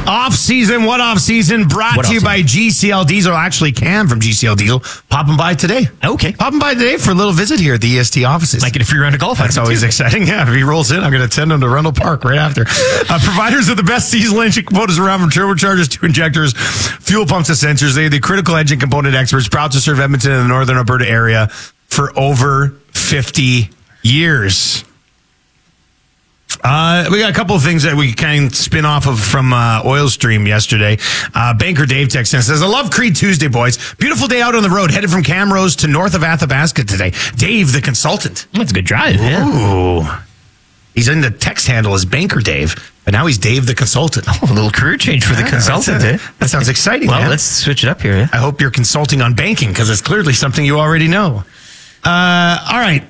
Off-season, what off-season? Brought to you by GCL Diesel. Actually, Cam from GCL Diesel popping by today. Okay. Popping by today for a little visit here at the EST offices. Might get a free round of golf. That's always exciting. Yeah, if he rolls in, I'm going to send him to Rundle Park right after. Providers of the best diesel engine components around, from turbochargers to injectors, fuel pumps to sensors. They're the critical engine component experts, proud to serve Edmonton and the northern Alberta area for over 50 years. We got a couple of things that we kind of spin off of from Oil Stream yesterday. Banker Dave texts in and says, I love Creed Tuesday, boys. Beautiful day out on the road, headed from Camrose to north of Athabasca today. Dave, the consultant. That's a good drive. Ooh. Yeah. He's in the text handle as Banker Dave, but now he's Dave, the consultant. Oh, a little career change for the consultant. That sounds exciting. Well, man. let's switch it up here. Yeah? I hope you're consulting on banking, because it's clearly something you already know. All right.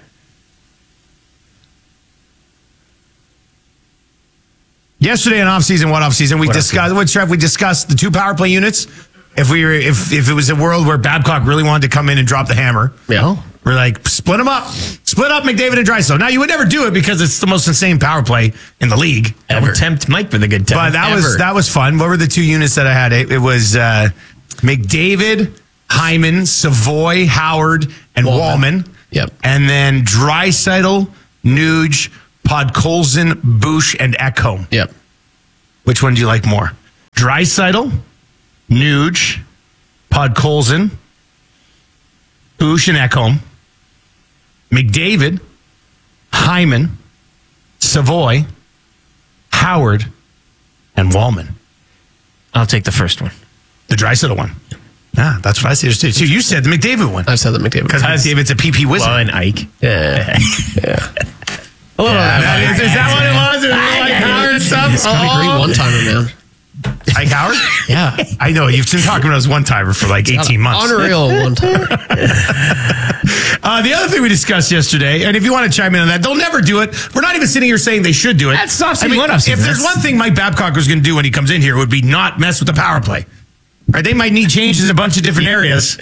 Yesterday in off-season, we discussed the two power play units. If it was a world where Babcock really wanted to come in and drop the hammer, we're like, split them up. Split up McDavid and Draisaitl. Now, you would never do it because it's the most insane power play in the league. That would tempt Mike with a good time. But that was fun. What were the two units that I had? It was McDavid, Hyman, Savoy, Howard, and Wallman. Yep. And then Draisaitl, Nuge, Podkolzin, Bush, and Ekholm. Yep. Which one do you like more? Draisaitl, Nuge, Podkolzin, Bush, and Ekholm. McDavid, Hyman, Savoy, Howard, and Wallman. I'll take the first one. The Draisaitl one. Yeah, that's what I said. So you said the McDavid one. I said the McDavid. Because McDavid's a PP wizard. Well, and Ike. Yeah. Yeah. Is that what it was? It was like Howard stuff? He's kind of great one-timer, man. Ike Howard? Yeah. I know. You've been talking about his one-timer for like 18 months. Unreal one-timer. The other thing we discussed yesterday, and if you want to chime in on that, they'll never do it. We're not even sitting here saying they should do it. That's off-season, if there's one thing Mike Babcock was going to do when he comes in here, it would be not mess with the power play. Right? They might need changes in a bunch of different areas.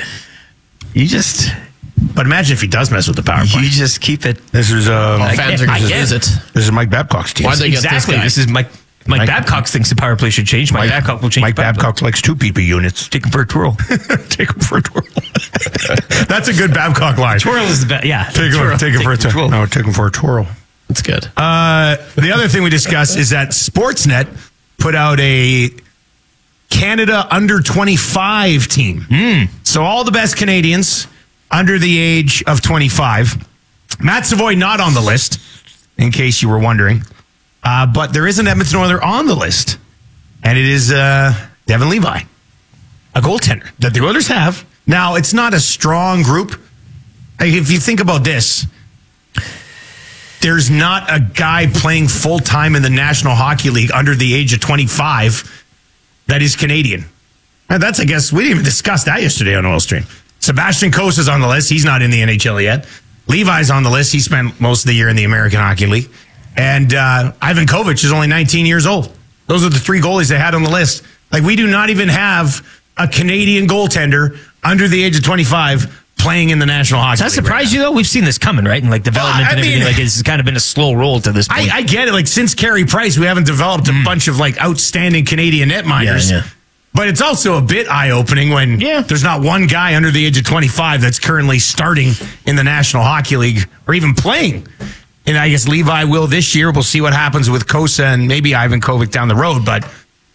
But imagine if he does mess with the power play. You just keep it. This is fans are going to visit. This is Mike Babcock's team. Why'd they get this guy? This is Mike Babcock thinks the power play should change. Mike Babcock will change. Mike Babcock likes two PP units. Take him for a twirl. Take him for a twirl. That's a good Babcock line. Twirl is the best. Yeah. Take him for a twirl. No, take him for a twirl. That's good. The other thing we discussed is that Sportsnet put out a Canada under 25 team. So all the best Canadians under the age of 25. Matt Savoy not on the list, in case you were wondering. But there is an Edmonton Oiler on the list. And it is Devon Levi, a goaltender that the Oilers have. Now, it's not a strong group. If you think about this, there's not a guy playing full-time in the National Hockey League under the age of 25 that is Canadian. And that's, I guess, we didn't even discuss that yesterday on Oil Stream. Sebastian Coase is on the list. He's not in the NHL yet. Levi's on the list. He spent most of the year in the American Hockey League. And Ivan Kovic is only 19 years old. Those are the three goalies they had on the list. Like, we do not even have a Canadian goaltender under the age of 25 playing in the National Hockey League. Does that surprise you, though? We've seen this coming, right? And like development and everything. Like, it's kind of been a slow roll to this point. I get it. Like, since Carey Price, we haven't developed a bunch of like outstanding Canadian netminders. Yeah. But it's also a bit eye-opening when there's not one guy under the age of 25 that's currently starting in the National Hockey League or even playing. And I guess Levi will this year. We'll see what happens with Kosa and maybe Ivan Kovic down the road. But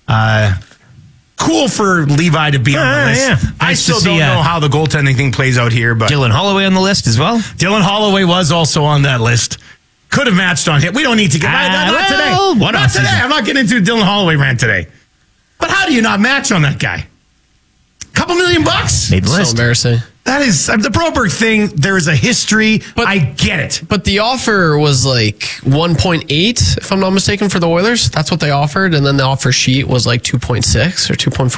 cool for Levi to be on the list. Yeah. I still don't know how the goaltending thing plays out here. But Dylan Holloway on the list as well? Dylan Holloway was also on that list. Could have matched on him. We don't need to get not today. Not today. I'm not getting into a Dylan Holloway rant today. But how do you not match on that guy? $2 million? Made the list. So embarrassing. That is the Broberg thing. There is a history. But I get it. But the offer was like 1.8, if I'm not mistaken, for the Oilers. That's what they offered. And then the offer sheet was like 2.6 or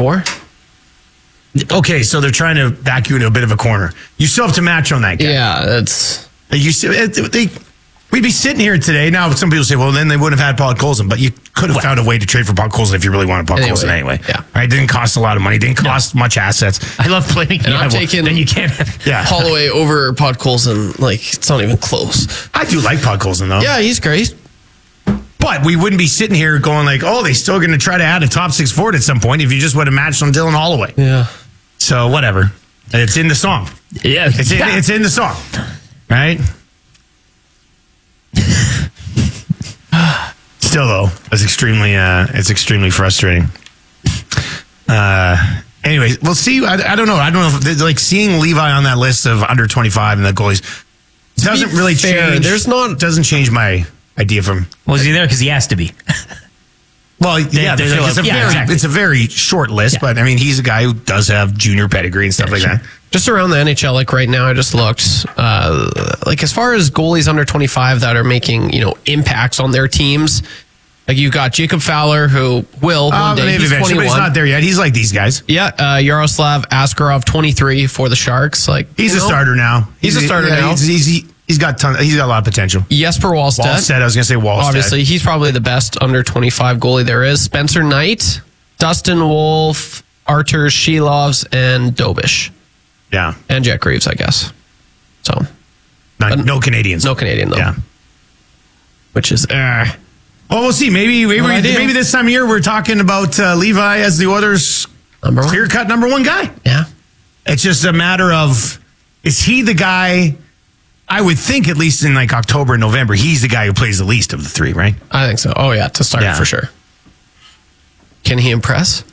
2.4. Okay, so they're trying to back you into a bit of a corner. You still have to match on that guy. Yeah, that's... We'd be sitting here today. Now, some people say, well, then they wouldn't have had Podkolzin, but you could have found a way to trade for Podkolzin if you really wanted Podkolzin anyway. Yeah. Right? It didn't cost a lot of money. It didn't cost much assets. I love playing. And I'm taking then you can't have Holloway over Podkolzin. Like, it's not even close. I do like Podkolzin, though. Yeah, he's great. But we wouldn't be sitting here going like, oh, they still going to try to add a top 6 forward at some point if you just would have matched on Dylan Holloway. Yeah. So whatever. It's in the song. Yeah. It's in the song. Right? Still though, it's extremely frustrating. Anyways, we'll see. I don't know. I don't know if like seeing Levi on that list of under 25 and the goalies doesn't really change. Doesn't change my idea from. Well, is he there because he has to be? Well, yeah, it's a very short list, but I mean, he's a guy who does have junior pedigree and stuff like that. Just around the NHL, like right now, I just looked. Like as far as goalies under 25 that are making impacts on their teams, like you've got Jacob Fowler, who will one day. Maybe he's eventually, 21. but he's not there yet. He's like these guys. Yeah, Yaroslav Askarov, 23 for the Sharks. Like he's a starter now. He's a starter now. He's got a lot of potential. Jesper Wallstedt. I was going to say Wallstedt. Obviously, he's probably the best under 25 goalie there is. Spencer Knight, Dustin Wolf, Artur Shilovs, and Dobish. Yeah. And Jack Reeves, I guess. So. No Canadians. No Canadian, though. Yeah. Which is. Well, we'll see. Maybe this time of year we're talking about Levi as the Oilers' clear-cut number one guy. Yeah. It's just a matter of, is he the guy? I would think at least in like October and November, he's the guy who plays the least of the three, right? I think so. Oh, yeah, to start for sure. Can he impress?